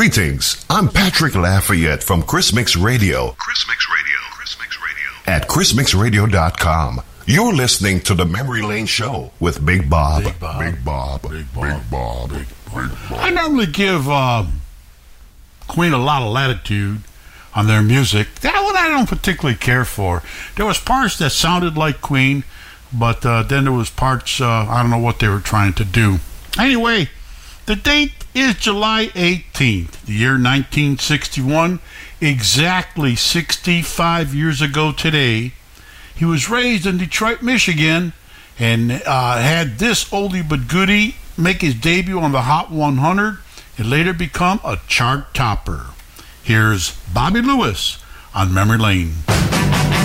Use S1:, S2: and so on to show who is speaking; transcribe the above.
S1: Greetings, I'm Patrick Lafayette from Chris Mix Radio. Chris Mix Radio. Chris Mix Radio. At chrismixradio.com. You're listening to the Memory Lane Show with Big Bob.
S2: Big Bob.
S1: Big Bob.
S2: Big Bob.
S1: Big Bob. Big Bob.
S2: I normally give Queen a lot of latitude on their music. That one I don't particularly care for. There was parts that sounded like Queen, but then there was parts, I don't know what they were trying to do. Anyway, the date is July 18th, the year 1961, exactly 65 years ago today. He was raised in Detroit, Michigan, and had this oldie but goodie make his debut on the Hot 100 and later become a chart topper. Here's Bobby Lewis on Memory Lane.